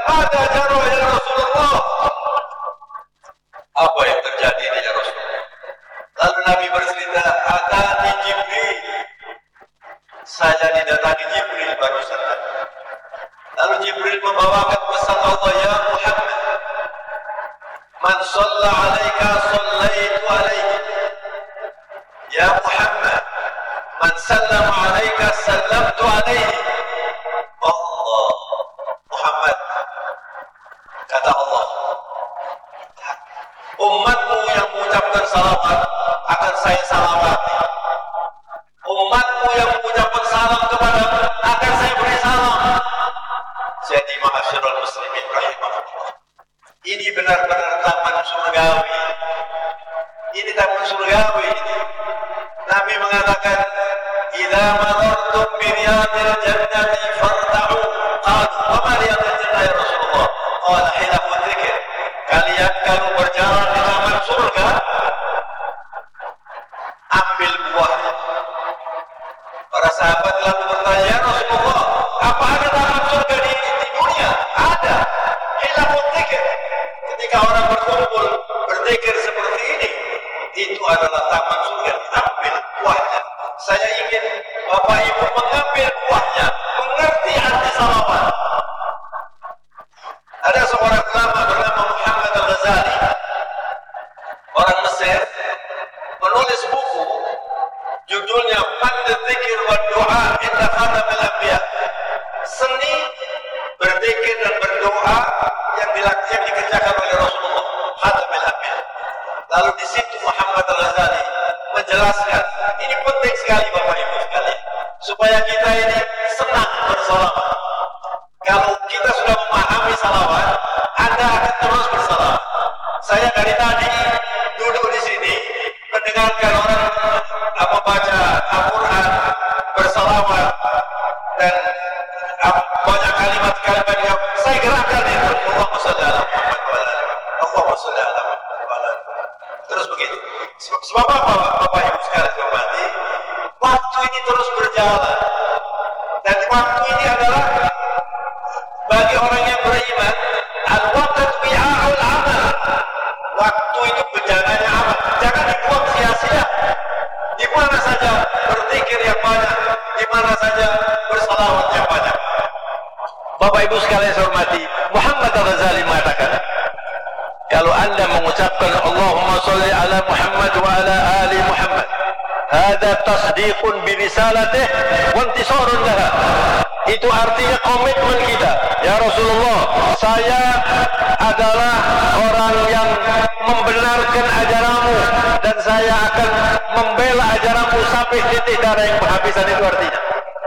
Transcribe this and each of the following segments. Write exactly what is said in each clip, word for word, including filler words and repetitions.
Mada jarah ya Rasulullah. Apa yang terjadi ini ya Rasulullah? Lalu Nabi bercerita, atani Jibril. Saya didatangi Jibril barusan. Lalu Jibril membawakan pesan Allah, ya Muhammad, man shalla alaika shallaitu alaihi. Ya Muhammad, man sallama alaika sallamtu alaihi. Allah, Muhammad, kata Allah, umatmu yang mengucapkan salawat akan saya salawati. Umatmu yang mengucapkan salam kepadamu akan saya beri salam. Jadi ma'asyiral muslimin rahimahullah, ini benar-benar taman surgawi. Ini taman surgawi ini. Nabi mengatakan, idza marartum bi riyadil jannati farta'u. Qalu wa ma riyadil jannah ya Rasulullah? Qala hilafun dzikr. Kalian kalau berjalan di taman surga, ambil buahnya. Para sahabat lalu bertanya, ya Rasulullah, apa ada taman surga di, di dunia? Ada. Hilafun dzikr. Ketika orang berkumpul berzikir seperti ini, itu adalah taman surga. Ambil buahnya. Saya ingin Bapak Ibu mengambil buahnya, mengerti arti salawat. Ada seorang ulama bernama Muhammad Al-Ghazali, orang Mesir, menulis buku judulnya Fannul Dzikr wa Du'a Inda Khatamil Anbiya. Seni berzikir dan berdoa yang dilakukan dikerjakan oleh Rasulullah Khatamil Anbiya. Lalu di situ Muhammad Al-Ghazali menjelaskan, ini penting sekali Bapak Ibu sekalian, supaya kita ini senang bersalawat. Kalau kita sudah memahami salawat, Anda akan terus bersalawat. Saya dari tadi duduk di sini mendengarkan orang membaca Al-Quran, bersalawat, dan banyak kalimat-kalimat yang saya gerakkan itu. Allahumma shalli ala Muhammad wa ala ali. Allahumma shalli ala Muhammad wa ala ali. Terus begitu. Sebab apa Bapak Ibu sekalian hormati? Waktu ini terus berjalan. Dan waktu ini adalah bagi orang yang beriman, al-waqt wi'a'ul amal. Waktu itu benjananya amal. Jangan dibuang sia-sia. Di mana saja berzikir yang banyak, di mana saja bersalawat yang banyak. Bapak Ibu sekalian saya hormati, Muhammad Al-Ghazali mengatakan, kalau Anda mengucapkan Allahumma sholli ala Muhammad wa ala ali Muhammad, hada tasdiqun bi risalatih wa intisarun laha. Itu artinya komitmen kita. Ya Rasulullah, saya adalah orang yang membenarkan ajaranmu dan saya akan membela ajaranmu sampai titik darah yang penghabisan. Itu artinya.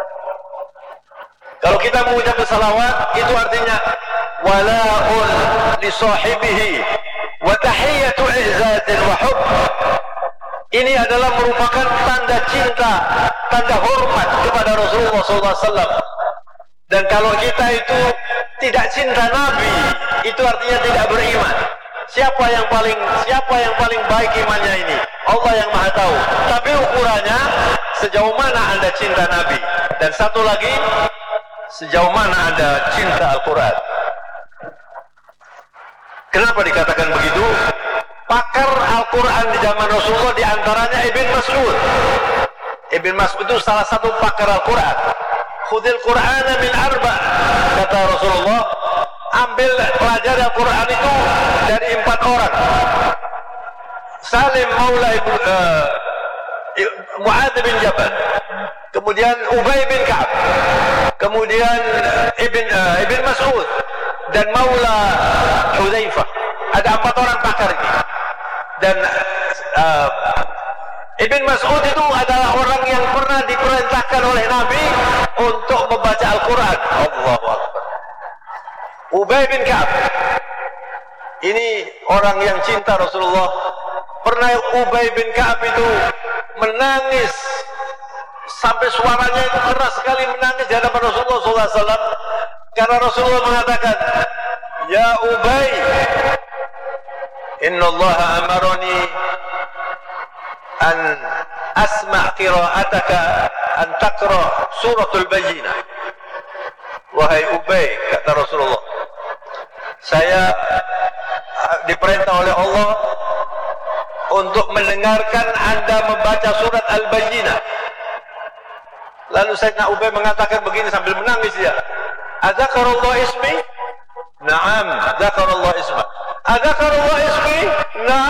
Kalau kita mengucapkan salawat, itu artinya wala'un li sahibihi wa tahiyyatu i'zazin wa hubb. Ini adalah merupakan tanda cinta, tanda hormat kepada Rasulullah sallallahu alaihi wasallam. Dan kalau kita itu tidak cinta Nabi, itu artinya tidak beriman. Siapa yang paling siapa yang paling baik imannya ini? Allah yang Maha tahu. Tapi ukurannya sejauh mana Anda cinta Nabi. Dan satu lagi, sejauh mana Anda cinta Al-Quran. Kenapa dikatakan begitu? Pakar Al-Quran di zaman Rasulullah diantaranya Ibn Mas'ud. Ibn Mas'ud itu salah satu pakar Al-Quran. Khudil Qur'ana min arba, kata Rasulullah, ambil pelajari Al-Quran itu dari empat orang. Salim Maula Ibu uh, Mu'adz bin Jabal, kemudian Ubay bin Ka'ab, kemudian Ibn uh, Ibn Mas'ud dan Maula Hudzaifah. Ada empat orang pakar ini. Dan uh, Ibn Mas'ud itu adalah orang yang pernah diperintahkan oleh Nabi untuk membaca Al-Quran. Allahu Akbar. Ubay bin Ka'ab, ini orang yang cinta Rasulullah. Pernah Ubay bin Ka'ab itu menangis sampai suaranya itu keras sekali, menangis di hadapan Rasulullah sallallahu alaihi wasallam, karena Rasulullah mengatakan, ya Ubay, inna Allah amarani an asma' qira'ataka an taqra suratul Bayyinah. Wahai Ubay, kata Rasulullah, oleh Allah untuk mendengarkan Anda membaca surat Al-Bayyinah. Lalu Sayyidina Ubay mengatakan begini sambil menangis dia. Adzakarullah ismi? Naam, dzakarullah isma. Adzakarullah ismi? Naam.